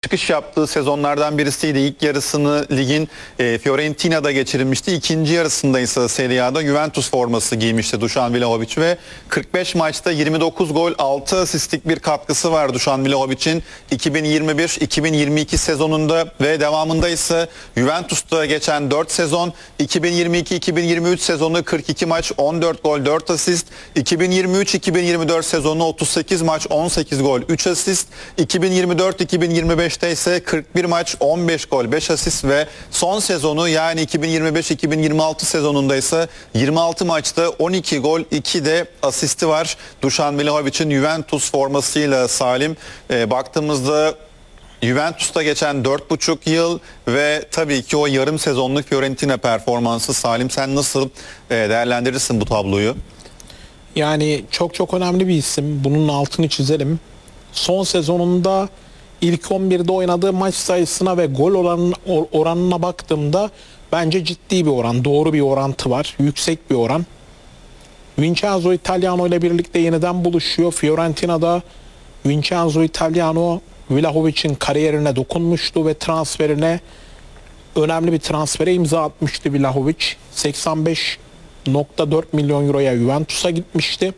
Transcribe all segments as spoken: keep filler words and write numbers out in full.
çıkış yaptığı sezonlardan birisiydi. İlk yarısını ligin e, Fiorentina'da geçirilmişti. İkinci yarısında ise Serie A'da Juventus forması giymişti Dušan Vlahović ve kırk beş maçta yirmi dokuz gol, altı asistlik bir katkısı var Dušan Vlahović'in iki bin yirmi bir iki bin yirmi iki sezonunda ve devamında ise Juventus'ta geçen dört sezon, iki bin yirmi iki iki bin yirmi üç sezonu kırk iki maç, on dört gol, dört asist, iki bin yirmi üç iki bin yirmi dört sezonu otuz sekiz maç, on sekiz gol, üç asist, iki bin yirmi dört iki bin yirmi beşte ise kırk bir maç, on beş gol, beş asist ve son sezonu yani iki bin yirmi beş iki bin yirmi altı sezonunda ise yirmi altı maçta on iki gol, iki de asisti var. Dušan Vlahović'in Juventus formasıyla Salim. E, baktığımızda Juventus'ta geçen dört buçuk yıl ve tabii ki o yarım sezonluk Fiorentina performansı. Salim, sen nasıl e, değerlendirirsin bu tabloyu? Yani çok çok önemli bir isim. Bunun altını çizelim. Son sezonunda ilk on birde oynadığı maç sayısına ve gol oranına, oranına baktığımda bence ciddi bir oran, doğru bir orantı var. Yüksek bir oran. Vincenzo Italiano ile birlikte yeniden buluşuyor. Fiorentina'da Vincenzo Italiano Vlahović'in kariyerine dokunmuştu ve transferine önemli bir transfere imza atmıştı Vlahović. seksen beş nokta dört milyon euroya Juventus'a gitmişti.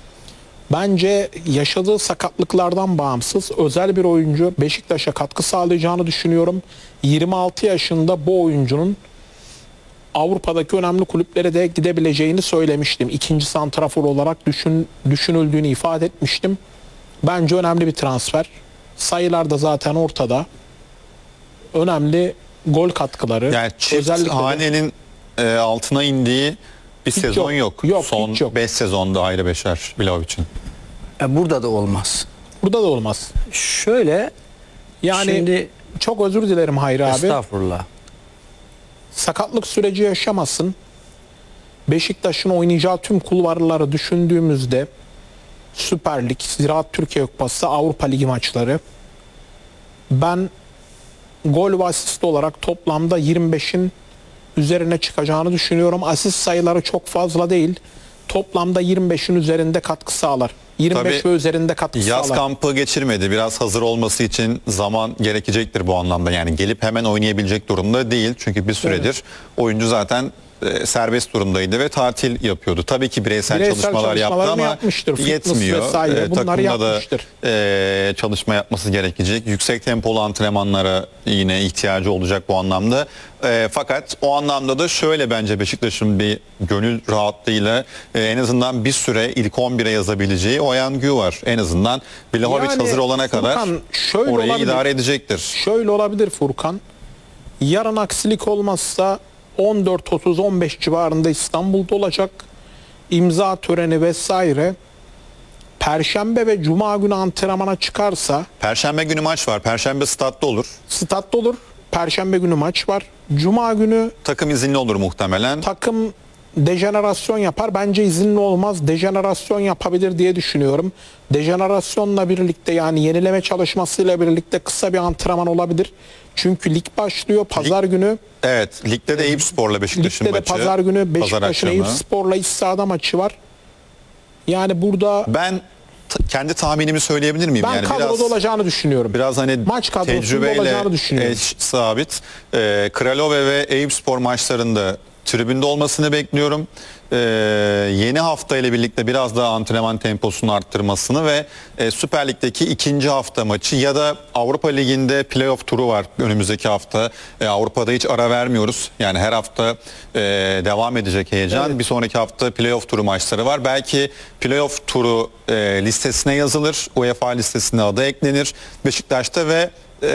Bence yaşadığı sakatlıklardan bağımsız özel bir oyuncu, Beşiktaş'a katkı sağlayacağını düşünüyorum. yirmi altı yaşında bu oyuncunun Avrupa'daki önemli kulüplere de gidebileceğini söylemiştim. İkinci santrafor olarak düşün, düşünüldüğünü ifade etmiştim. Bence önemli bir transfer. Sayılar da zaten ortada. Önemli gol katkıları. Yani çift hanenin e, altına indiği bir hiç sezon yok. yok. yok Son beş sezonda ayrı beşer Vlahović'in. E, burada da olmaz. Burada da olmaz. Şöyle Yani şimdi çok özür dilerim Hayri abi. estağfurullah. Sakatlık süreci yaşamasın. Beşiktaş'ın oynayacağı tüm kulvarları düşündüğümüzde Süper Lig, Ziraat Türkiye Kupası, Avrupa Ligi maçları, ben gol ve asist olarak toplamda yirmi beşin üzerine çıkacağını düşünüyorum. Asist sayıları çok fazla değil. Toplamda yirmi beşin üzerinde katkı sağlar. yirmi beş Tabii ve üzerinde katkı yaz sağlar. kampı geçirmedi. Biraz hazır olması için zaman gerekecektir bu anlamda. Yani gelip hemen oynayabilecek durumda değil. Çünkü bir süredir evet. oyuncu zaten e, serbest durumdaydı ve tatil yapıyordu. Tabii ki bireysel, bireysel çalışmalar yaptı ama yetmiyor. E, takımda da e, çalışma yapması gerekecek. Yüksek tempolu antrenmanlara yine ihtiyacı olacak bu anlamda. E, fakat o anlamda da şöyle, bence Beşiktaş'ın bir gönül rahatlığıyla e, en azından bir süre ilk on bire yazabileceği Oyan Gü var. En azından Vlahović yani, hazır olana Furkan, kadar orayı olabilir. idare edecektir. Şöyle olabilir Furkan. Yarın aksilik olmazsa on dört otuz on beş civarında İstanbul'da olacak. İmza töreni vesaire. Perşembe ve Cuma günü antrenmana çıkarsa... Perşembe günü maç var. Perşembe statta olur. Statta olur. Perşembe günü maç var. Cuma günü... Takım izinli olur muhtemelen. Takım dejenerasyon yapar. Bence izinli olmaz. Dejenerasyon yapabilir diye düşünüyorum. Dejenerasyonla birlikte, yani yenileme çalışmasıyla birlikte kısa bir antrenman olabilir. Çünkü lig başlıyor pazar lig, günü. Evet, ligde de Eyüpspor'la Beşiktaş'ın maçı. Ligde de pazar günü Beşiktaş'ın Eyüpspor'la iç sahada maçı var. Yani burada ben kendi tahminimi söyleyebilir miyim? Ben yani kadroda biraz, olacağını düşünüyorum. Biraz hani maç kadrosunda olacağını düşünüyorum. Eş, sabit. Ee, Kralove ve Eyüpspor maçlarında tribünde olmasını bekliyorum. Ee, yeni hafta ile birlikte biraz daha antrenman temposunu arttırmasını ve e, Süper Lig'deki ikinci hafta maçı ya da Avrupa Ligi'nde playoff turu var önümüzdeki hafta. E, Avrupa'da hiç ara vermiyoruz. Yani her hafta e, devam edecek heyecan. Evet. Bir sonraki hafta playoff turu maçları var. Belki playoff turu e, listesine yazılır. UEFA listesine adı eklenir Beşiktaş'ta ve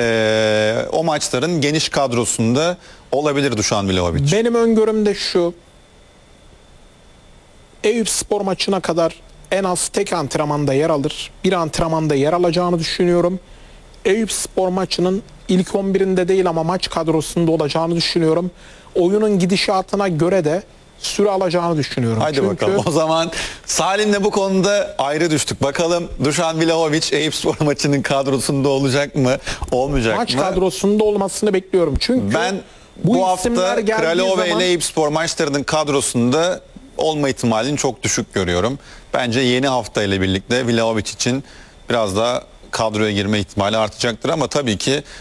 e, o maçların geniş kadrosunda olabilir Dušan Vlahović. Benim öngörüm de şu: Eyüpspor maçına kadar en az tek antrenmanda yer alır. Bir antrenmanda yer alacağını düşünüyorum. Eyüpspor maçının ilk on birinde değil ama maç kadrosunda olacağını düşünüyorum. Oyunun gidişatına göre de süre alacağını düşünüyorum. Haydi Çünkü... bakalım. O zaman Salim'le bu konuda ayrı düştük. Bakalım Dušan Vlahović Eyüpspor maçının kadrosunda olacak mı, olmayacak maç mı? Maç kadrosunda olmasını bekliyorum. Çünkü ben bu, bu hafta Kralove zaman... ile Eyüpspor maçlarının kadrosunda olma ihtimalini çok düşük görüyorum. Bence yeni hafta ile birlikte Vlahović için biraz daha kadroya girme ihtimali artacaktır ama tabii ki